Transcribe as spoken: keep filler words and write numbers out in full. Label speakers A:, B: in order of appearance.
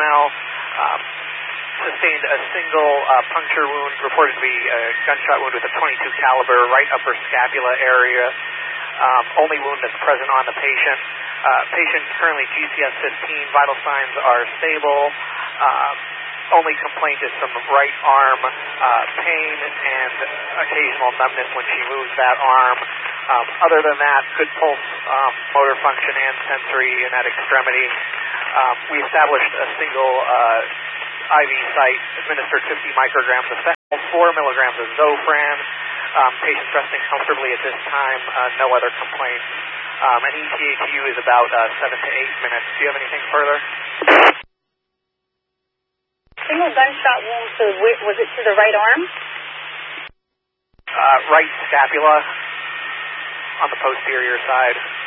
A: female. Um, sustained a single uh, puncture wound, reported to be a gunshot wound with a twenty-two caliber, right upper scapula area. Um, only wound that's present on the patient. Uh, patient currently G C S fifteen, vital signs are stable. Uh, only complaint is from right arm uh, pain and occasional numbness when she moves that arm. Um, other than that, good pulse, um, motor function, and sensory in that extremity. Um, we established a single uh, I V site, administered fifty micrograms of fentanyl, four milligrams of Zofran. Um, patient's resting comfortably at this time, uh, no other complaints. Um, and E T A to you is about uh, seven to eight minutes. Do you have anything further?
B: Single gunshot wound, to, was it to the right arm?
A: Uh, right scapula on the posterior side.